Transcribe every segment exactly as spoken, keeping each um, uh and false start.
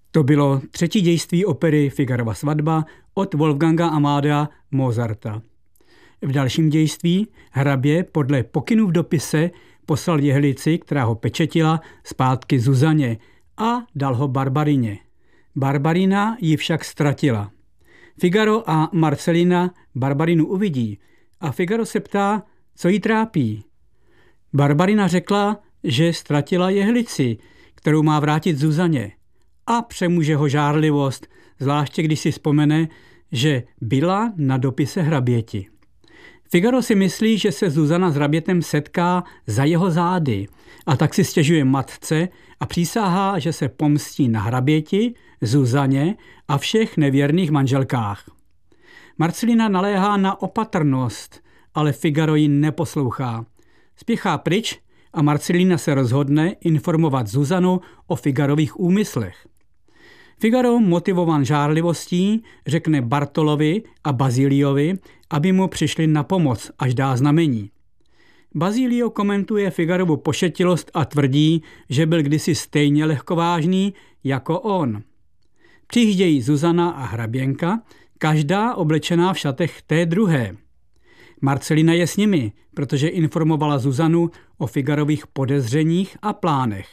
To bylo třetí dějství opery Figarova svatba od Wolfganga Amadea Mozarta. V dalším dějství hrabě podle pokynu v dopise poslal jehlici, která ho pečetila, zpátky Zuzaně a dal ho Barbarině. Barbarina ji však ztratila. Figaro a Marcelina Barbarinu uvidí a Figaro se ptá, co jí trápí. Barbarina řekla, že ztratila jehlici, kterou má vrátit Zuzaně, a přemůže ho žárlivost, zvláště když si vzpomene, že byla na dopise hraběti. Figaro si myslí, že se Zuzana s hrabětem setká za jeho zády a tak si stěžuje matce a přísahá, že se pomstí na hraběti, Zuzaně a všech nevěrných manželkách. Marcelina naléhá na opatrnost, ale Figaro ji neposlouchá. Spěchá pryč a Marcelina se rozhodne informovat Zuzanu o Figarových úmyslech. Figaro, motivovan žárlivostí, řekne Bartolovi a Baziliovi, aby mu přišli na pomoc, až dá znamení. Bazilio komentuje Figarovu pošetilost a tvrdí, že byl kdysi stejně lehkovážný jako on. Přijíždějí Zuzana a hraběnka, každá oblečená v šatech té druhé. Marcelina je s nimi, protože informovala Zuzanu o Figarových podezřeních a plánech.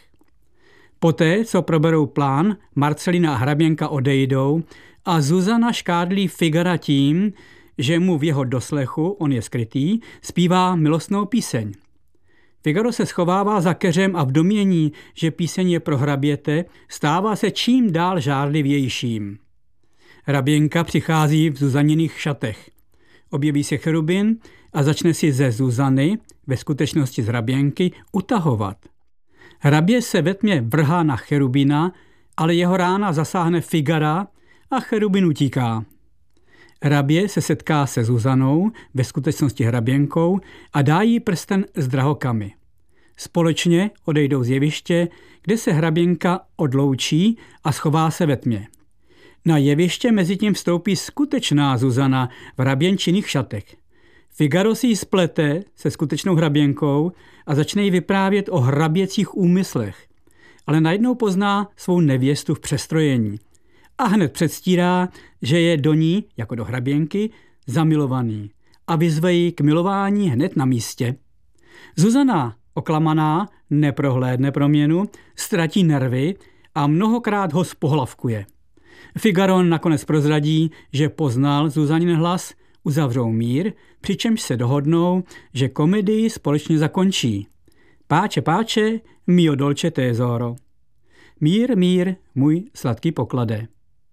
Poté, co proberou plán, Marcelina a hraběnka odejdou a Zuzana škádlí Figara tím, že mu v jeho doslechu, on je skrytý, zpívá milostnou píseň. Figaro se schovává za keřem a v domnění, že píseň je pro hraběte, stává se čím dál žárlivějším. Hraběnka přichází v Zuzaniných šatech. Objeví se cherubin a začne si ze Zuzany, ve skutečnosti z hraběnky, utahovat. Hrabě se ve tmě vrhá na cherubina, ale jeho rána zasáhne Figara a cherubin utíká. Hrabě se setká se Zuzanou, ve skutečnosti hraběnkou, a dá jí prsten s drahokamy. Společně odejdou z jeviště, kde se hraběnka odloučí a schová se ve tmě. Na jeviště mezitím vstoupí skutečná Zuzana v hraběnčinných šatech. Figaro si ji splete se skutečnou hraběnkou a začne jí vyprávět o hraběcích úmyslech, ale najednou pozná svou nevěstu v přestrojení a hned předstírá, že je do ní, jako do hraběnky, zamilovaný a vyzve ji k milování hned na místě. Zuzana, oklamaná, neprohlédne proměnu, ztratí nervy a mnohokrát ho spohlavkuje. Figaro nakonec prozradí, že poznal Zuzanin hlas, uzavřou mír, přičemž se dohodnou, že komedii společně zakončí. Páče, páče, mio dolce tesoro. Mír, mír, můj sladký poklade.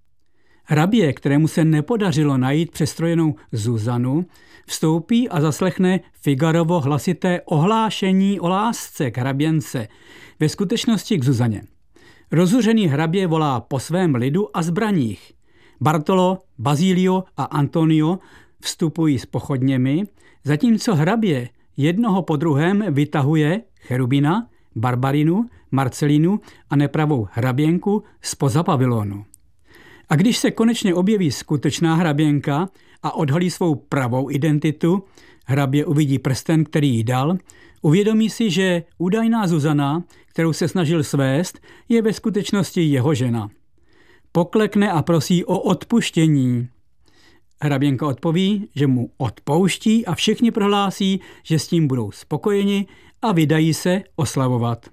Hrabě, kterému se nepodařilo najít přestrojenou Zuzanu, vstoupí a zaslechne Figarovo hlasité ohlášení o lásce k hraběnce, ve skutečnosti k Zuzaně. Rozuřený hrabě volá po svém lidu a zbraních. Bartolo, Bazilio a Antonio vstupují s pochodněmi, zatímco hrabě jednoho po druhém vytahuje cherubina, Barbarinu, Marcelinu a nepravou hraběnku zpoza pavilonu. A když se konečně objeví skutečná hraběnka a odhalí svou pravou identitu, hrabě uvidí prsten, který jí dal, uvědomí si, že údajná Zuzana, kterou se snažil svést, je ve skutečnosti jeho žena. Poklekne a prosí o odpuštění. Hraběnka odpoví, že mu odpouští a všichni prohlásí, že s tím budou spokojeni a vydají se oslavovat.